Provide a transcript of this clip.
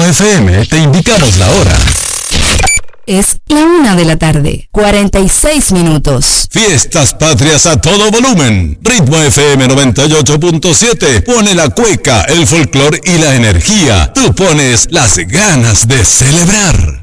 FM te indicamos la hora. Es la 1:46 p.m. Fiestas patrias a todo volumen. Ritmo FM 98.7 pone la cueca, el folclor y la energía. Tú pones las ganas de celebrar.